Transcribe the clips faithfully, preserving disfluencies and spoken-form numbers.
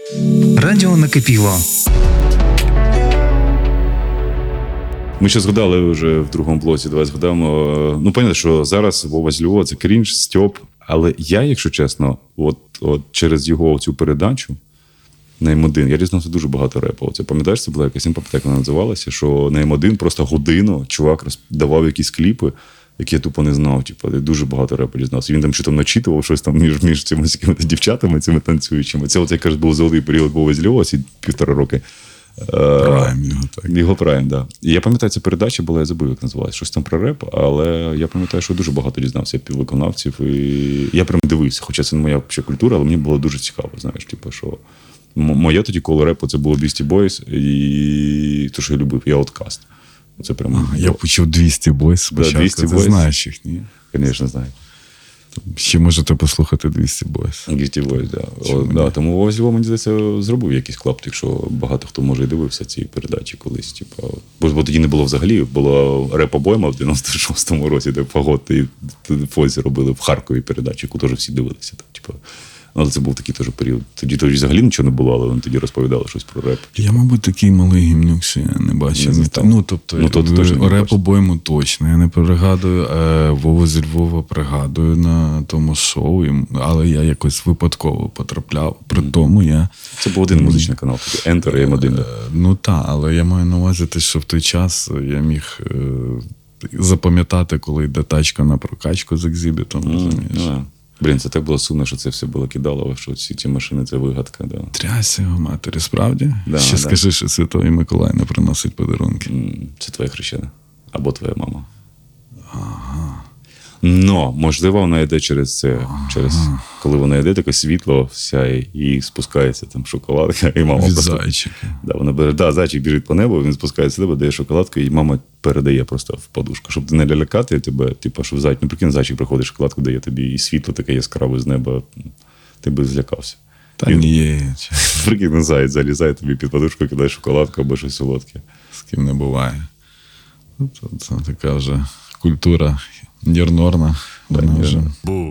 Радіо накипіло. Ми ще згадали вже в другому блоці, давай згадаємо. Ну, понятно, що зараз Вова з Львова – це крінж, стьоп. Але я, якщо чесно, от, от через його цю передачу на М один, я дізнався дуже багато репу. Оце, пам'ятаєш, це була якась імпа, як вона називалася, що на М один просто годину чувак давав якісь кліпи, які я тупо не знав. Типу, дуже багато репу дізнався. Він там що там начитував щось там між, між цими дівчатами, цими танцюючими. Це, от, якраз, був золотий період Вова з Львова, ці півтора роки. Прайм його, так. Його прайм, так. Да. І я пам'ятаю, ця передача була, я забув, як називалась, щось там про реп, але я пам'ятаю, що дуже багато дізнався піввиконавців. І я прям дивився, хоча це не моя взагалі культура, але мені було дуже цікаво, знаєш, типу, що моє тоді коло репу це було Beastie Boys, і те, що я любив, я Outkast. Це прям... Ага, я почув двісті Boys спочатку, да, двісті ти Boys. Знаєш їх, ні? Звісно, знаю. Ще можете послухати двісті Boys. двісті Boys, да. О, да. Тому Вова Зіло, мені здається, зробив якийсь клаптик, якщо багато хто, може, і дивився ці передачі колись. Типу. Бо, бо тоді не було взагалі, була реп-обойма в дев'яносто шостому році, де Фагот і Фозі робили в Харкові передачу, яку теж всі дивилися. Так, типу. Але це був такий теж період. Тоді тоді взагалі нічого не було, але вони тоді розповідали щось про реп. Я, мабуть, такий малий гімнюк, що я не бачив. Не ну, тобто, ну, то, реп-обойму точно. Я не пригадую. Е, Вову зі Львова пригадую на тому шоу, але я якось випадково потрапляв. При тому я... Це був один музичний канал, тоді Enter і М один. Е, ну так, але я маю на увазі, що в той час я міг е, запам'ятати, коли йде тачка на прокачку з екзибітом, mm, розумієш? Yeah. Блін, це так було сумно, що це все було кидало, що всі ці машини – це вигадка. Да. Трясся його матері, справді? Да, Ще да. скажи, що Святий Миколай не приносить подарунки. Це твоя хрещена. Або твоя мама. Ага. Но, можливо, вона йде через це. Ага. Через, коли вона йде, таке світло сяє, і спускається там шоколадка, і мама від просто... зайчика. Да, вона бере, да, зайчик біжить по небу, він спускається до дає шоколадку, і мама передає просто в подушку. Щоб не лякати тебе, типу, що зайчик, ну прикинь, зайчик приходить, шоколадку дає тобі, і світло таке яскраве з неба, ти би злякався. Та ні. Прикинь, заяць залізає тобі під подушку, кидає шоколадку або щось солодке. З ким не буває. Це така вже культура нірнорна. Вже...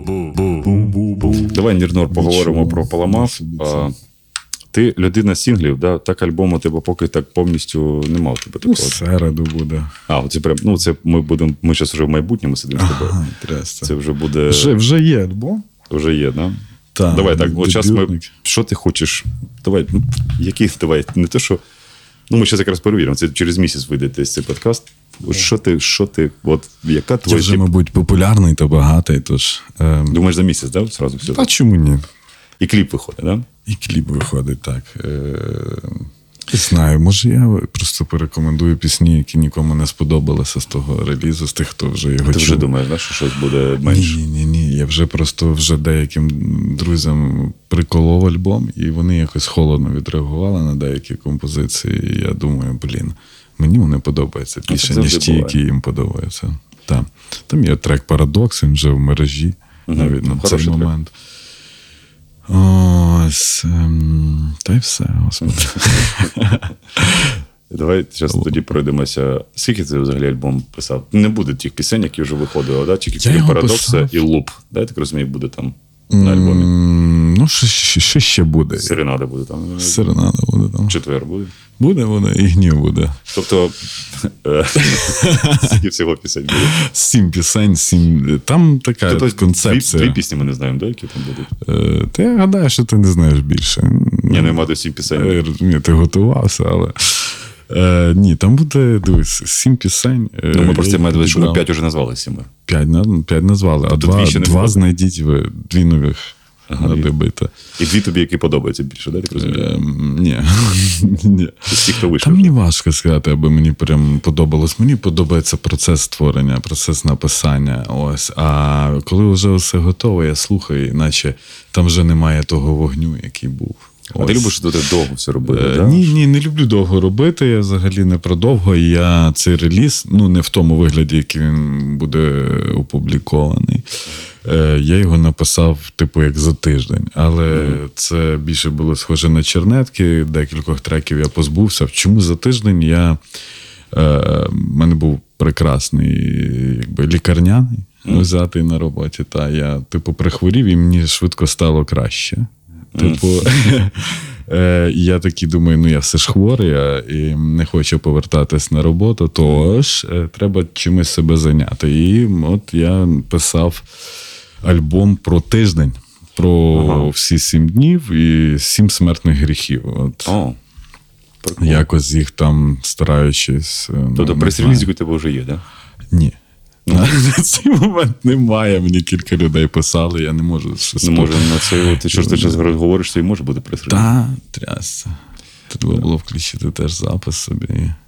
Давай, Нірнор, поговоримо про Паламав. А, ти людина сінглів, да? Так альбому тебе поки так повністю нема у тебе такого? Ну, середу буде. А, це прям, ну це ми будемо, ми зараз вже в майбутньому сидимо з тобою. Ага, трясся. Це вже буде... Вже, вже є альбом? Вже є, да? Так. Давай так, от час ми... Дебютник. Що ти хочеш? Давай, ну, який, давай, не те, що... Ну, ми зараз якраз перевіримо, це через місяць вийде цей подкаст. От що ти, що ти, от яка твоя... Я вже, тип... мабуть, популярний та багатий, тож... Ем... Думаєш, за місяць, да? Сразу все. Та чому ні? І кліп виходить, да? І кліп виходить, так. Е... Не знаю, може я просто порекомендую пісні, які нікому не сподобалися з того релізу, з тих, хто вже його Ти чув. вже думаєш, да, що щось буде менше? Ні, ні, ні. Я вже просто вже деяким друзям приколов альбом, і вони якось холодно відреагували на деякі композиції. І я думаю, блін, мені вони подобаються більше, ніж ті, які їм подобаються. Так. Там є трек «Парадокс», він вже в мережі, угу. навіть на Хороший цей трек. момент. Ось, ем, та й все, господи. Давай зараз тоді пройдемося. Скільки ти взагалі альбом писав? Не буде тих пісень, які вже виходили, да? Тільки «Парадокси» і «Луп». Да, я так розумію, буде там на альбомі? Mm, ну, що, що ще буде? Серенада буде там. Серенада буде там. Четвер буде. Буде, буде, і гнів буде. Тобто, скільки всього пісень буде? Сім пісень, сім... Там така Тобто, концепція. Дві, дві пісні ми не знаємо, да, які там будуть? Е, Та я гадаю, що ти не знаєш більше. Я не маю сім пісень. Я розумію, ти готувався, але... Е, ні, там буде, дивись, сім пісень. Ну, ми просто маємо, що ми п'ять вже назвали сіми. П'ять, п'ять назвали, а два, два знайдіть ви, дві нових. Ага, і, і дві тобі, які подобаються більше, да, так розумію? Е, ні. ні. Всі, хто вийшов. Там мені важко сказати, аби мені прям подобалось. Мені подобається процес створення, процес написання. Ось. А коли вже все готово, я слухаю, наче там вже немає того вогню, який був. А ось. Ти любиш туди довго все робити? Е, да? Ні, ні, не люблю довго робити, я взагалі не про довго. Я цей реліз, ну не в тому вигляді, який він буде опублікований, е, я його написав типу як за тиждень. Але mm. це більше було схоже на чернетки, декількох треків я позбувся. Чому за тиждень? Я, е, в мене був прекрасний якби, лікарняний, mm. взятий на роботі. Та я типу прихворів і мені швидко стало краще. Типу, Е, і я такий думаю, ну я все ж хворий, а, і не хочу повертатись на роботу, тож е, треба чимось себе зайняти. І от я писав альбом про тиждень, про ага. всі сім днів і сім смертних гріхів. От. О, якось їх там стараючись... Тобто прес-реліз у тебе вже є, так? Да? Ні. На цей момент немає, мені кілька людей писали, я не можу щось... Не може на це, ти що ж ти зараз говориш, що і може бути прес-реліз? Так, трясся. Треба було включити теж запис собі.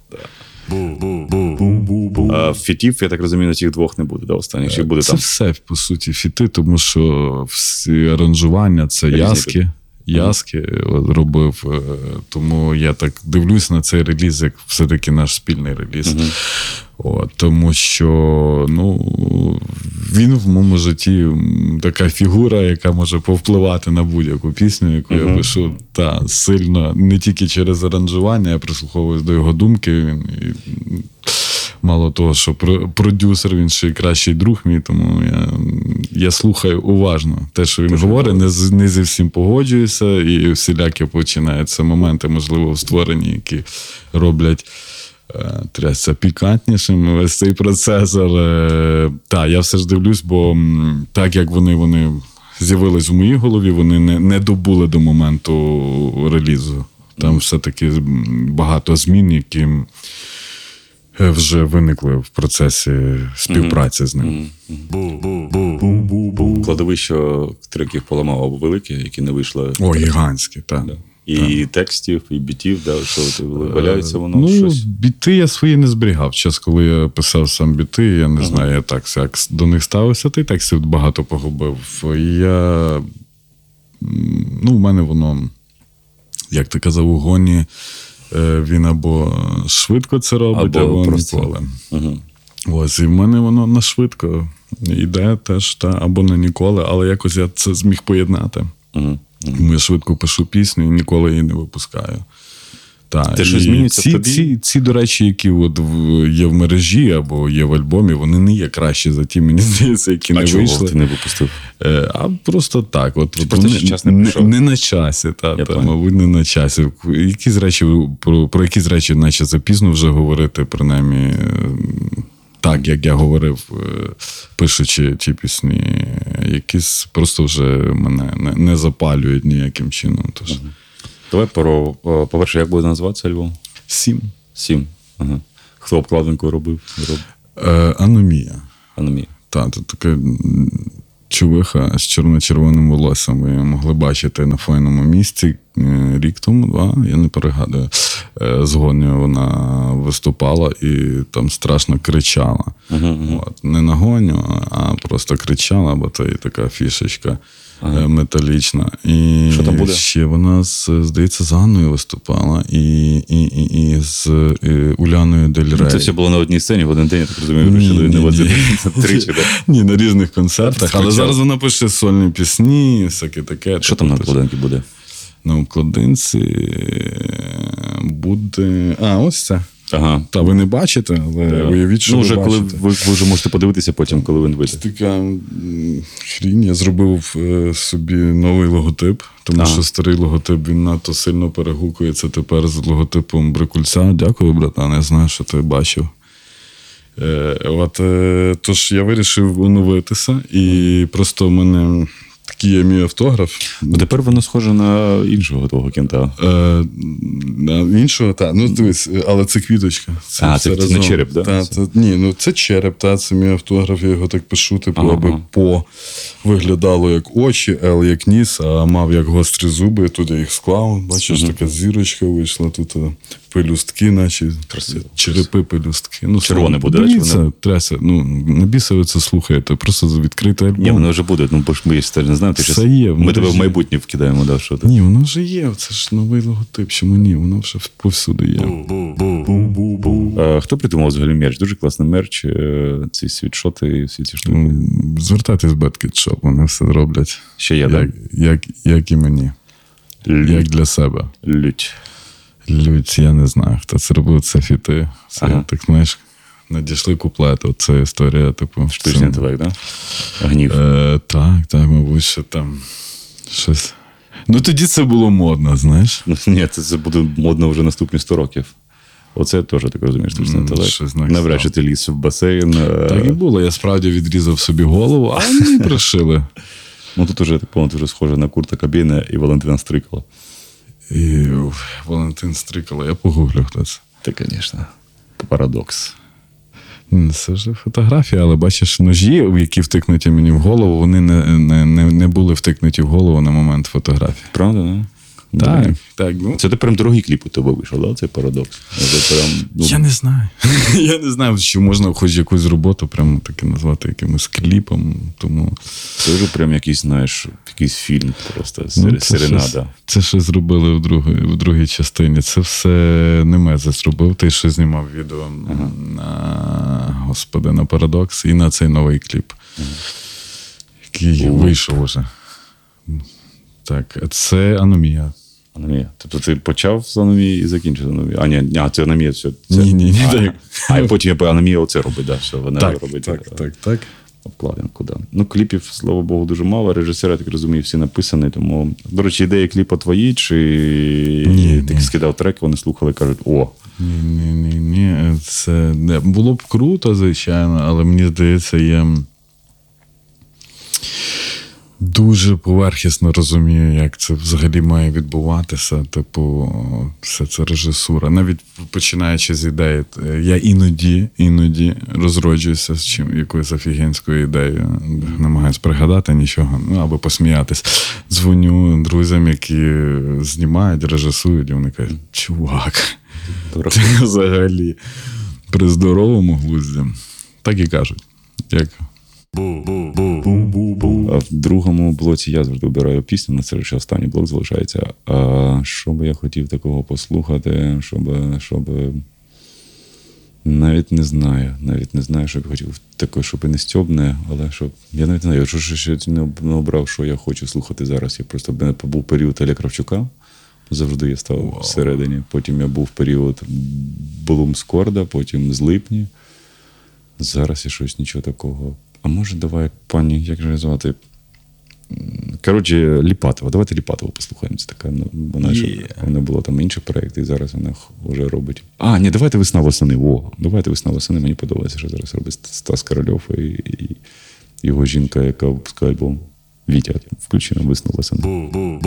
А фітів, я так розумію, на цих двох не буде, да, останніх? Чи буде це там? все, по суті, фіти, тому що всі аранжування, це Різні яски. тут. Яски mm-hmm. робив, тому я так дивлюсь на цей реліз, як все-таки наш спільний реліз. Mm-hmm. От, тому що ну, він в моєму житті така фігура, яка може повпливати на будь-яку пісню, яку mm-hmm. я пишу, та сильно, не тільки через аранжування, я прислуховуюсь до його думки. Він, і, мало того, що продюсер, він ще й кращий друг мій, тому я, я слухаю уважно те, що він Дуже говорить, не, з, не зі всім погоджуюся, і всілякі починаються моменти, можливо, в створенні, які роблять трясся пікантнішим весь цей процес, але так, я все ж дивлюсь, бо так, як вони, вони з'явились в моїй голові, вони не, не добули до моменту релізу. Там все-таки багато змін, які вже виникли в процесі співпраці mm-hmm. з ним. Mm-hmm. Кладовище треків поламав або велике, які не вийшли. О, гігантські, так. Да. І так. текстів, і бітів, да, що валяється воно ну, щось? Біти я свої не зберігав. Час, коли я писав сам біти, я не ага. знаю, я так як до них ставився, ти текстів багато погубив. Я, ну, в мене воно, як ти казав, у гоні, він або швидко це робить, або, або просто... ніколи. Ага. Ось, і в мене воно на швидко йде теж, та, або не ніколи, але якось я це зміг поєднати. Ага. Mm-hmm. Я швидко пишу пісню і ніколи її не випускаю. Так. Те, що змінюється ці, в тобі? Ці, ці, до речі, які от є в мережі або є в альбомі, вони не є кращі за ті, мені здається, які а не чого вийшли. ти не випустив? А просто так. От, от просто не, час не не, прийшов? Не на часі, та, та, мабуть, не на часі. Якісь речі, про, про якісь речі наче запізно вже говорити, принаймні, так, як я говорив, пишучи ті пісні, якісь просто вже мене не, не запалюють ніяким чином. Тож. Ага. Давай, про, по-перше, як буде називатися альбом? Сім. Сім. Ага. Хто обкладинку робив? Роб... Е, Аномія. Аномія. Так, це така чувиха з чорно-червоним волоссям. Ви могли бачити на файному місці рік тому, два, я не перегадую. З Гонею вона виступала і там страшно кричала. Uh-huh. От. Не на Гоню, а просто кричала, бо це і така фішечка uh-huh. металічна. І що там буде? Ще вона, здається, з Анною виступала і, і, і, і з і Уляною Дель Рей. Це все було на одній сцені в один день, я так розумію, вирішили не возити тричі. Ні, на різних концертах. Але зараз вона пише сольні пісні, всяке таке. Що там на обкладинці буде? На обкладинці буде... А, ось це. Ага. Та ви не бачите, але так. Уявіть, що ну, вже ви коли бачите. Ви, ви вже можете подивитися потім, коли він вийде. Це така хрінь. Я зробив собі новий логотип, тому ага. що старий логотип, він надто сильно перегукується тепер з логотипом Брикульця. Дякую, братан, я знаю, що ти бачив. Е, от, е, тож я вирішив оновитися, і просто в мене... Такий є мій автограф. Ну, тепер воно схоже на іншого того кента. Е, на іншого, так. Ну, дивись, але це квіточка. Це а, це, це не череп, так? Да? Та, ні, ну це череп, та, це мій автограф, я його так пишу, типу, ага. аби по виглядало як очі, Л як ніс, а мав як гострі зуби, тут я їх склав. Бачиш, ага. така зірочка вийшла, тут пелюстки, наче красиво. Черепи, пелюстки. Ну, червоне буде, дивіться, вони... трясся. Ну, на біса ви це слухаєте, просто відкрити альбом. Ні, воно вже буде, ну, бо ж ми теж не знаємо. Це є. Ми тебе в майбутнє вкидаємо, да, що ти? Ні, воно вже є, це ж новий логотип, чому ні, воно вже повсюди є. А, хто придумав взагалі мерч? Дуже класний мерч, ці світшоти і всі ці штуки. Звертайтесь в Bad Kid Shop, вони все роблять. Ще я, як, так? Як, як і мені. Лють. Як для себе. Лють. Лють, я не знаю, хто це робив, це фіти. Це, ага. так, знаєш, надійшли куплети, це історія, типу. Штучний інтелект, так? Да? Гнів. Е, так, так, мабуть, що там щось Ну тоді це було модно, знаєш. Ну, ні, це, це буде модно вже наступні сто років. Оце теж, так розумієш, штучний інтелект. щось на Навряд чи кшталт. ти ліз в басейн. е, Так і було. Я справді відрізав собі голову, а мені пришили. Ну тут уже, так по-моєму, вже схоже на Курта Кобейна і Валентина Стрикала. І уф, Валентин Стрикало, я погуглю, хто це. Це, звісно, парадокс. М, Це ж фотографія, але бачиш, ножі, які втикнуті мені в голову, вони не, не, не, не були втикнуті в голову на момент фотографії. Правда, не? Так, Блін. так. Ну, Це ти прям дорогий кліп у тебе вийшов, да? Це парадокс. Це прям, ну, я не знаю. Я не знаю, чи можна хоч якусь роботу прямо таки назвати якимось кліпом. Тому Це вже прям якийсь, знаєш, якийсь фільм просто, ну, це, серенада. щось, це ще зробили в другій, в другій частині. Це все Немеза зробив. Ти ще знімав відео Ага. на, господи, на Парадокс і на цей новий кліп, Ага. який О. вийшов уже. Так, це Аномія. Аномія. Тобто ти почав з аномії і закінчив з аномією. А, ні, а це аномія, все. Це... Ні, ні, ні, А, так. а і потім аномія оце робить, да, все, вона Так, робить. так, е, так, так. Обкладинку, да. Ну, кліпів, слава Богу, дуже мало. Режисери, я так розумію, всі написані. Тому, до речі, ідеї кліпу твої, чи Ні, ти ні. скидав трек, вони слухали і кажуть, о, Ні, ні, ні, ні. Це не було б круто, звичайно, але мені здається, я дуже поверхісно розумію, як це взагалі має відбуватися. Типу, все це режисура. Навіть починаючи з ідеї, я іноді, іноді розроджуюся з чим якоюсь офігенською ідеєю. Намагаюсь пригадати нічого, ну або посміятись. Дзвоню друзям, які знімають, режисують, і вони кажуть, чувак. Ти взагалі при здоровому глузді. Так і кажуть. Як? А в другому блоці я завжди обираю пісню, на це ще останній блок залишається. А що би я хотів такого послухати, щоб, щоб... Навіть не знаю. Навіть не знаю, що б хотів таке, щоб і не стьобне, але щоб... Я навіть не знаю, що ще не обрав, що я хочу слухати зараз. Я просто був період Оля Кравчука. Завжди я став wow. всередині. Потім я був період Блумскорда, потім з Липні. Зараз я щось нічого такого. А може, давай, пані, як же звати? Коротше, Ліпатова. Давайте Ліпатову послухаємо. Це така, ну, вона, Yeah. ще, вона була там інші проєкти, і зараз вона вже робить. А, ні, давайте «Весна восени». О, давайте «Весна восени». Мені подобається, що зараз робить Стас Корольов і, і його жінка, яка випускає альбом. Вітя, включи нам «Весну восени».